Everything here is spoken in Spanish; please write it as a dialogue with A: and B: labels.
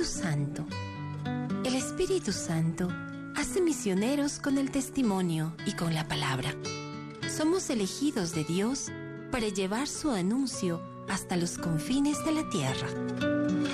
A: Espíritu Santo. El Espíritu Santo hace misioneros con el testimonio y con la palabra. Somos elegidos de Dios para llevar su anuncio hasta los confines de la tierra.